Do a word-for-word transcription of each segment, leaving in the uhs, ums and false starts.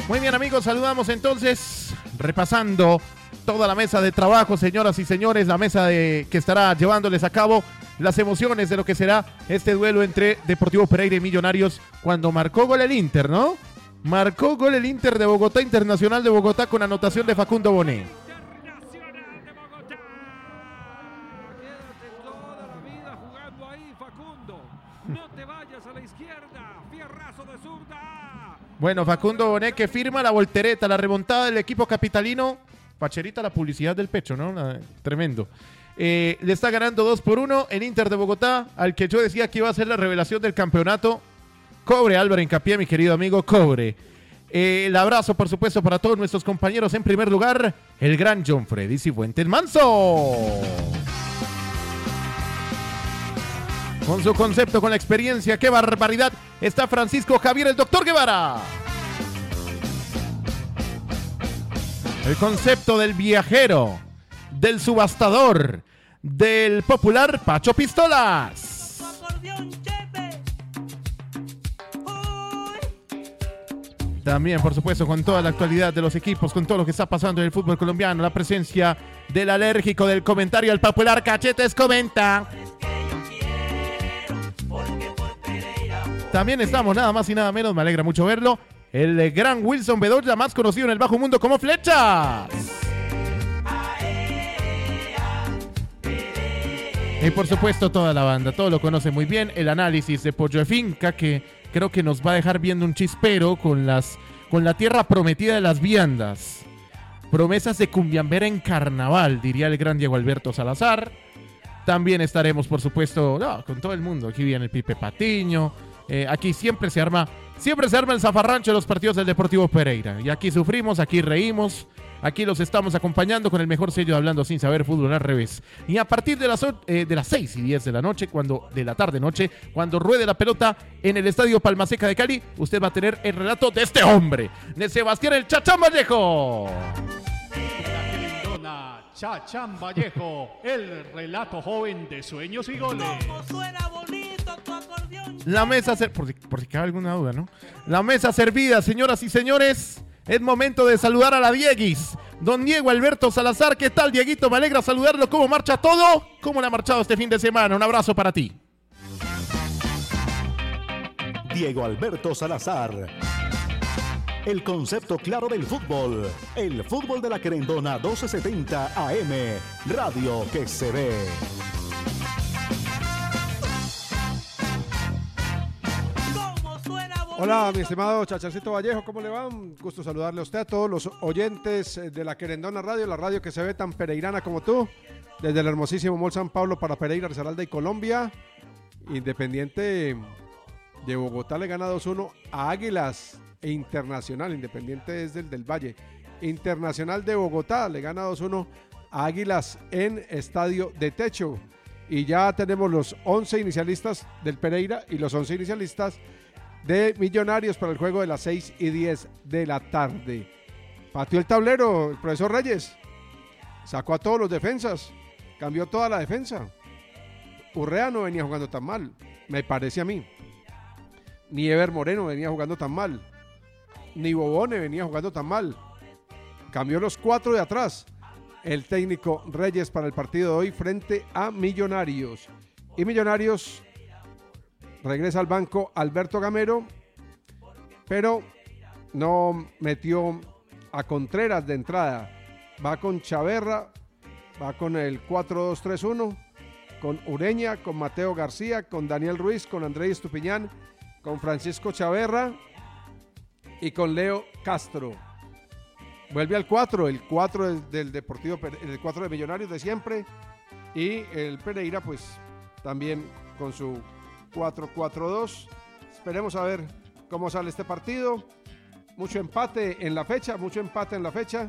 Muy bien, amigos, saludamos entonces, repasando toda la mesa de trabajo, señoras y señores, la mesa de que estará llevándoles a cabo las emociones de lo que será este duelo entre Deportivo Pereira y Millonarios, cuando marcó gol el Inter, ¿no? Marcó gol el Inter de Bogotá, Internacional de Bogotá, con anotación de Facundo Bonet. Internacional de Bogotá. Quédate toda la vida jugando ahí, Facundo. No te vayas a la izquierda. Fierrazo de zurda. Bueno, Facundo Bonet que firma la voltereta, la remontada del equipo capitalino. Pacherita la publicidad del pecho, ¿no? La, tremendo. Eh, le está ganando dos por uno el Inter de Bogotá, al que yo decía que iba a ser la revelación del campeonato. Cobre, Álvaro Hincapié, mi querido amigo, cobre. Eh, el abrazo, por supuesto, para todos nuestros compañeros. En primer lugar, el gran John Freddy Cifuentes Manso. Con su concepto, con la experiencia, qué barbaridad. Está Francisco Javier, el doctor Guevara. El concepto del viajero, del subastador, del popular Pacho Pistolas. También, por supuesto, con toda la actualidad de los equipos, con todo lo que está pasando en el fútbol colombiano, la presencia del alérgico del comentario, el popular Cachetes comenta. También estamos nada más y nada menos, me alegra mucho verlo, el gran Wilson Bedoya, más conocido en el bajo mundo como Flechas. Y por supuesto toda la banda, todo lo conoce muy bien, el análisis de Pollo de Finca, que creo que nos va a dejar viendo un chispero con, las, con la tierra prometida de las viandas. Promesas de cumbiambera en carnaval, diría el gran Diego Alberto Salazar. También estaremos, por supuesto, no, con todo el mundo. Aquí viene el Pipe Patiño. Eh, aquí siempre se arma, siempre se arma el zafarrancho de los partidos del Deportivo Pereira. Y aquí sufrimos, aquí reímos. Aquí los estamos acompañando con el mejor sello de Hablando Sin Saber, Fútbol al Revés. Y a partir de las, eh, de las seis y diez de la noche, cuando, de la tarde-noche, cuando ruede la pelota en el Estadio Palmaseca de Cali, usted va a tener el relato de este hombre, de Sebastián el Chachán Vallejo. La Chachán Vallejo, el relato joven de sueños y goles. ¿Cómo suena bonito tu acordeón? La mesa, ser- por, si, por si cabe alguna duda, ¿no? La mesa servida, señoras y señores. Es momento de saludar a la Dieguis. Don Diego Alberto Salazar, ¿qué tal, Dieguito? Me alegra saludarlo. ¿Cómo marcha todo? ¿Cómo le ha marchado este fin de semana? Un abrazo para ti. Diego Alberto Salazar. El concepto claro del fútbol. El fútbol de la Querendona doce setenta A M. Radio que se ve. Hola, mi estimado Chachacito Vallejo, ¿cómo le va? Un gusto saludarle a usted, a todos los oyentes de la Querendona Radio, la radio que se ve tan pereirana como tú, desde el hermosísimo Mall San Pablo para Pereira, Risaralda y Colombia. Independiente de Bogotá le gana dos uno a Águilas e Internacional, Independiente es del del Valle. Internacional de Bogotá le gana dos uno a Águilas en Estadio de Techo. Y ya tenemos los once inicialistas del Pereira y los once inicialistas de Millonarios para el juego de las seis y diez de la tarde. Pateó el tablero el profesor Reyes, sacó a todos los defensas, cambió toda la defensa. Urrea no venía jugando tan mal, me parece a mí. Ni Ever Moreno venía jugando tan mal, ni Bobone venía jugando tan mal. Cambió los cuatro de atrás el técnico Reyes para el partido de hoy frente a Millonarios. Y Millonarios regresa al banco Alberto Gamero, pero no metió a Contreras de entrada. Va con Chaverra, va con el cuatro dos tres uno, con Ureña, con Mateo García, con Daniel Ruiz, con Andrés Estupiñán, con Francisco Chaverra y con Leo Castro. Vuelve al cuatro, el cuatro del, del Deportivo, el cuatro de Millonarios de siempre, y el Pereira pues también con su cuatro cuatro dos. Esperemos a ver cómo sale este partido. Mucho empate en la fecha, mucho empate en la fecha.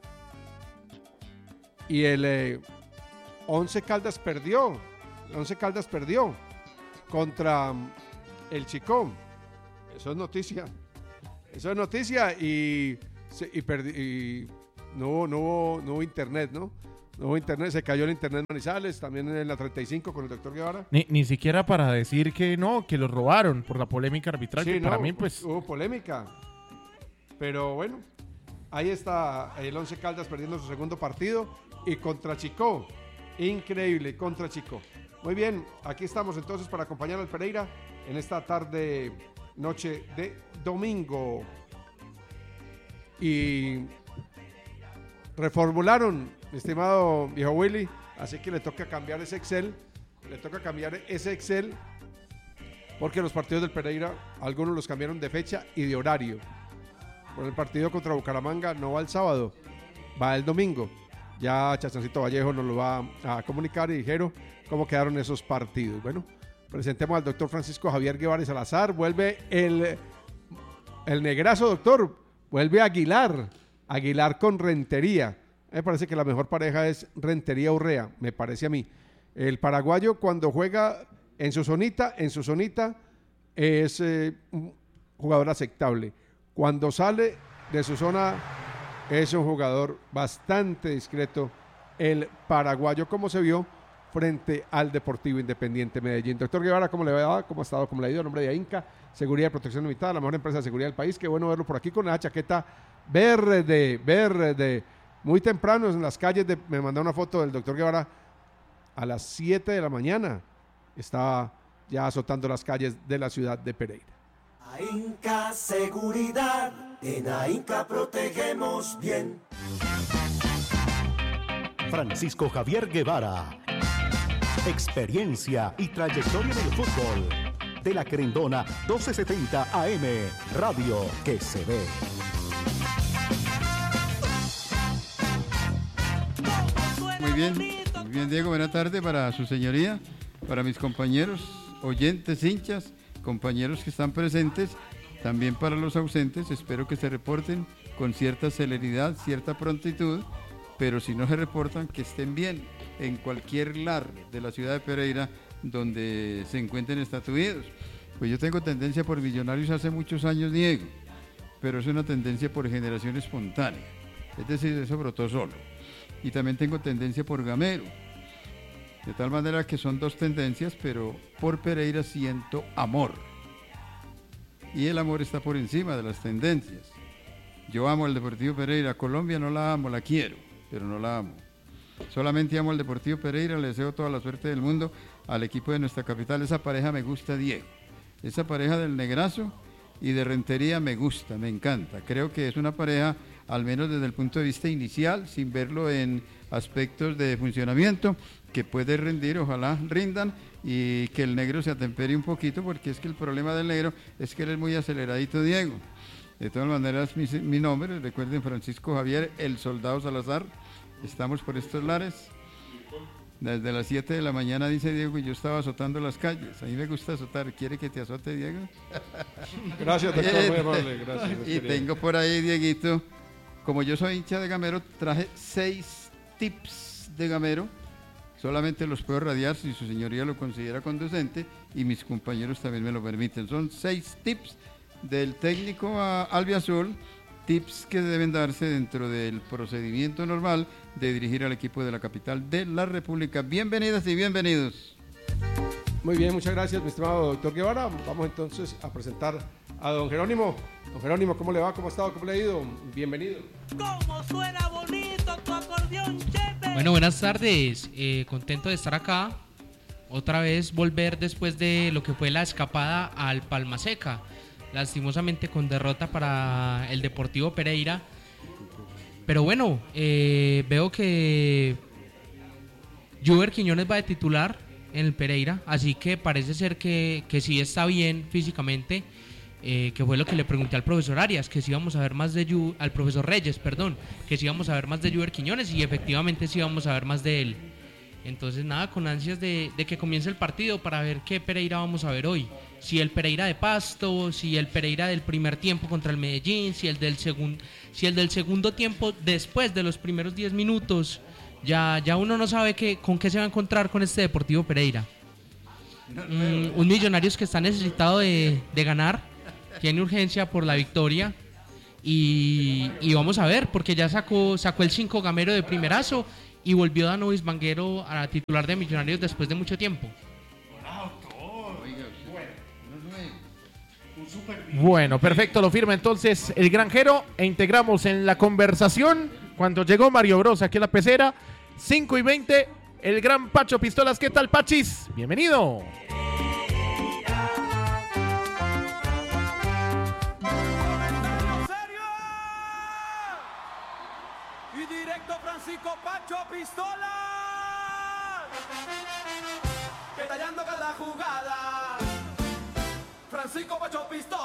Y el eh, Once Caldas perdió, el Once Caldas perdió contra el Chicó. Eso es noticia. Eso es noticia y, y, perdi, y no, hubo, no, hubo, no hubo internet, ¿no? No hubo internet, se cayó el internet en Manizales, también en la treinta y cinco con el doctor Guevara. Ni, ni siquiera para decir que no, que lo robaron por la polémica arbitral, Sí, que no, para mí pues... hubo polémica. Pero bueno, ahí está el Once Caldas perdiendo su segundo partido y contra Chicó. Increíble, contra Chicó. Muy bien, aquí estamos entonces para acompañar al Pereira en esta tarde, noche de domingo. Y reformularon, mi estimado viejo Willy, así que le toca cambiar ese Excel, le toca cambiar ese Excel, porque los partidos del Pereira, algunos los cambiaron de fecha y de horario. Por el partido contra Bucaramanga no va el sábado, va el domingo. Ya Chachancito Vallejo nos lo va a comunicar y dijeron cómo quedaron esos partidos. Bueno, presentemos al doctor Francisco Javier Guevara y Salazar. Vuelve el, el negrazo, doctor. Vuelve Aguilar. Aguilar con Rentería. Me parece que la mejor pareja es Rentería-Urrea, me parece a mí. El paraguayo cuando juega en su zonita, en su zonita es eh, un jugador aceptable. Cuando sale de su zona es un jugador bastante discreto, el paraguayo, como se vio frente al Deportivo Independiente Medellín. Doctor Guevara, ¿cómo le va? ¿Cómo ha estado? ¿Cómo le ha ido? En nombre de AINCA, Seguridad y Protección Limitada, la mejor empresa de seguridad del país. Qué bueno verlo por aquí con la chaqueta verde, verde. Muy temprano en las calles, de, me mandó una foto del doctor Guevara a las siete de la mañana. Estaba ya azotando las calles de la ciudad de Pereira. AINCA Seguridad, en AINCA protegemos bien. Francisco Javier Guevara. Experiencia y trayectoria del fútbol. De la Querendona doce setenta A M, radio que se ve. Muy bien, muy bien, Diego, buena tarde para su señoría, para mis compañeros, oyentes, hinchas, compañeros que están presentes, también para los ausentes. Espero que se reporten con cierta celeridad, cierta prontitud, pero si no se reportan, que estén bien en cualquier lar de la ciudad de Pereira donde se encuentren estatuidos. Pues yo tengo tendencia por Millonarios hace muchos años, Diego, pero es una tendencia por generación espontánea, es decir, eso brotó solo. Y también tengo tendencia por Gamero, de tal manera que son dos tendencias, pero por Pereira siento amor. Y el amor está por encima de las tendencias. Yo amo al Deportivo Pereira, Colombia no la amo, la quiero, pero no la amo. Solamente amo al Deportivo Pereira, le deseo toda la suerte del mundo al equipo de nuestra capital. Esa pareja me gusta, Diego. Esa pareja del Negrazo y de Rentería me gusta, me encanta. Creo que es una pareja, al menos desde el punto de vista inicial, sin verlo en aspectos de funcionamiento, que puede rendir, ojalá rindan, y que el negro se atempere un poquito, porque es que el problema del negro es que él es muy aceleradito, Diego. De todas maneras, mi, mi nombre, recuerden, Francisco Javier, el Soldado Salazar. Estamos por estos lares. Desde las siete de la mañana, dice Diego, y yo estaba azotando las calles. A mí me gusta azotar. ¿Quiere que te azote, Diego? Gracias, doctor. Muy amable. Gracias. Y tengo por ahí, Dieguito, como yo soy hincha de Gamero, traje seis tips de Gamero. Solamente los puedo radiar si su señoría lo considera conducente y mis compañeros también me lo permiten. Son seis tips del técnico a Albiazul, tips que deben darse dentro del procedimiento normal de dirigir al equipo de la capital de la República. Bienvenidas y bienvenidos. Muy bien, muchas gracias, mi estimado doctor Guevara. Vamos entonces a presentar a don Jerónimo. Don Jerónimo, ¿cómo le va? ¿Cómo ha estado? ¿Cómo le ha ido? Bienvenido. ¿Cómo suena bonito tu acordeón, chepe? Bueno, buenas tardes. Eh, contento de estar acá. Otra vez volver después de lo que fue la escapada al Palma Seca. Lastimosamente con derrota para el Deportivo Pereira. Pero bueno, eh, veo que Juber Quiñones va de titular en el Pereira, así que parece ser que, que sí está bien físicamente, eh, que fue lo que le pregunté al profesor Arias, que si íbamos a ver más de Ju, al profesor Reyes, perdón, que si íbamos a ver más de Juber Quiñones, y efectivamente sí íbamos a ver más de él. Entonces nada, con ansias de, de que comience el partido para ver qué Pereira vamos a ver hoy. Si el Pereira de Pasto, si el Pereira del primer tiempo contra el Medellín, si el del, segun, si el del segundo tiempo después de los primeros diez minutos. Ya, ya uno no sabe qué, con qué se va a encontrar con este Deportivo Pereira. Mm, un Millonarios que está necesitado de, de ganar, tiene urgencia por la victoria. Y, y vamos a ver, porque ya sacó, sacó el cinco Gamero de primerazo y volvió Danovis Vanguero a titular de Millonarios después de mucho tiempo. súper bien. Bueno, perfecto, lo firma entonces el granjero e integramos en la conversación cuando llegó Mario Bros aquí a la pecera, cinco y veinte, el gran Pacho Pistolas. ¿Qué tal, Pachis? Bienvenido. Y directo Francisco Pacho Pistola, detallando cada jugada. Francisco Pacho Pistola.